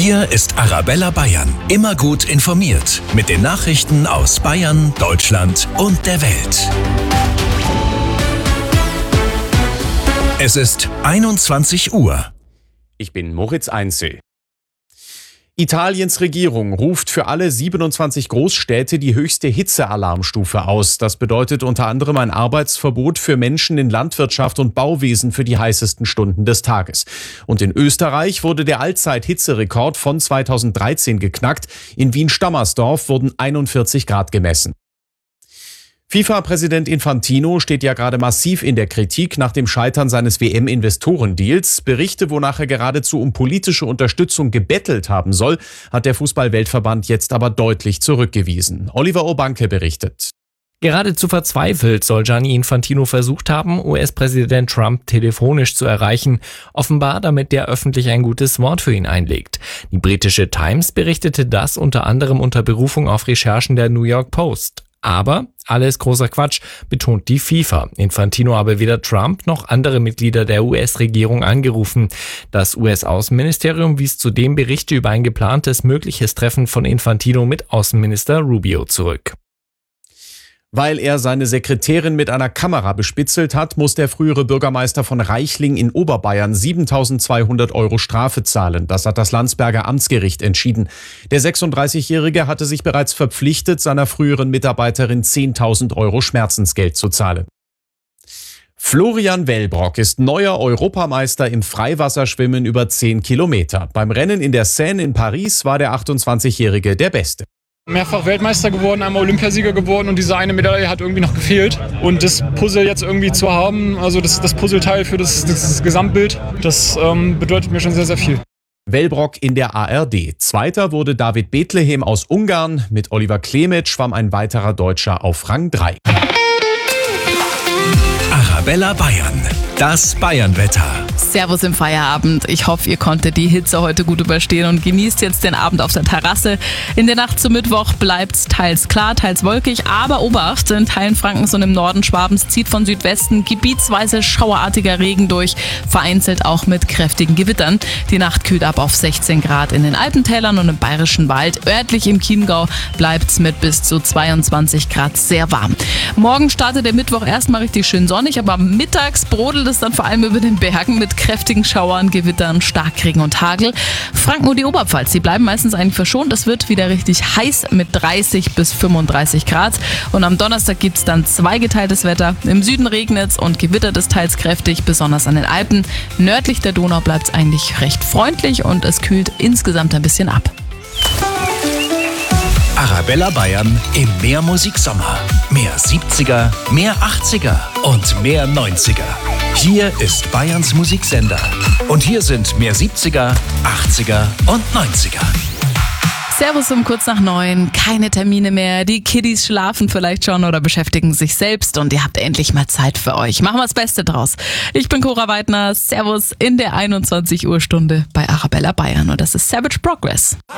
Hier ist Arabella Bayern. Immer gut informiert mit den Nachrichten aus Bayern, Deutschland und der Welt. Es ist 21 Uhr. Ich bin Moritz Einzel. Italiens Regierung ruft für alle 27 Großstädte die höchste Hitzealarmstufe aus. Das bedeutet unter anderem ein Arbeitsverbot für Menschen in Landwirtschaft und Bauwesen für die heißesten Stunden des Tages. Und in Österreich wurde der Allzeit-Hitzerekord von 2013 geknackt. In Wien-Stammersdorf wurden 41 Grad gemessen. FIFA-Präsident Infantino steht ja gerade massiv in der Kritik nach dem Scheitern seines WM-Investorendeals. Berichte, wonach er geradezu um politische Unterstützung gebettelt haben soll, hat der Fußball-Weltverband jetzt aber deutlich zurückgewiesen. Oliver Obanke berichtet. Geradezu verzweifelt soll Gianni Infantino versucht haben, US-Präsident Trump telefonisch zu erreichen, offenbar damit der öffentlich ein gutes Wort für ihn einlegt. Die britische Times berichtete das unter anderem unter Berufung auf Recherchen der New York Post. Aber alles großer Quatsch, betont die FIFA. Infantino habe weder Trump noch andere Mitglieder der US-Regierung angerufen. Das US-Außenministerium wies zudem Berichte über ein geplantes mögliches Treffen von Infantino mit Außenminister Rubio zurück. Weil er seine Sekretärin mit einer Kamera bespitzelt hat, muss der frühere Bürgermeister von Reichling in Oberbayern 7.200 € Strafe zahlen. Das hat das Landsberger Amtsgericht entschieden. Der 36-Jährige hatte sich bereits verpflichtet, seiner früheren Mitarbeiterin 10.000 € Schmerzensgeld zu zahlen. Florian Wellbrock ist neuer Europameister im Freiwasserschwimmen über 10 Kilometer. Beim Rennen in der Seine in Paris war der 28-Jährige der Beste. Mehrfach Weltmeister geworden, einmal Olympiasieger geworden und diese eine Medaille hat irgendwie noch gefehlt. Und das Puzzle jetzt irgendwie zu haben, also das Puzzleteil für das Gesamtbild, das bedeutet mir schon sehr, sehr viel. Wellbrock in der ARD. Zweiter wurde David Bethlehem aus Ungarn. Mit Oliver Klemet schwamm ein weiterer Deutscher auf Rang 3. Arabella Bayern. Das Bayernwetter. Servus im Feierabend. Ich hoffe, ihr konntet die Hitze heute gut überstehen und genießt jetzt den Abend auf der Terrasse. In der Nacht zum Mittwoch bleibt's teils klar, teils wolkig, aber Obacht, in Teilen Frankens und im Norden Schwabens zieht von Südwesten gebietsweise schauerartiger Regen durch, vereinzelt auch mit kräftigen Gewittern. Die Nacht kühlt ab auf 16 Grad in den Alpentälern und im Bayerischen Wald. Örtlich im Chiemgau bleibt's mit bis zu 22 Grad sehr warm. Morgen startet der Mittwoch erstmal richtig schön sonnig, aber mittags brodelt es dann vor allem über den Bergen mit kräftigen Schauern, Gewittern, Starkregen und Hagel. Franken und die Oberpfalz, die bleiben meistens eigentlich verschont. Es wird wieder richtig heiß mit 30 bis 35 Grad. Und am Donnerstag gibt es dann zweigeteiltes Wetter. Im Süden regnet es und gewittert es teils kräftig, besonders an den Alpen. Nördlich der Donau bleibt es eigentlich recht freundlich und es kühlt insgesamt ein bisschen ab. Arabella Bayern im Mehrmusik-Sommer. Mehr 70er, mehr 80er und mehr 90er. Hier ist Bayerns Musiksender. Und hier sind mehr 70er, 80er und 90er. Servus um kurz nach 9, keine Termine mehr, die Kiddies schlafen vielleicht schon oder beschäftigen sich selbst und ihr habt endlich mal Zeit für euch. Machen wir das Beste draus. Ich bin Cora Weidner, Servus in der 21 Uhr Stunde bei Arabella Bayern und das ist Savage Progress.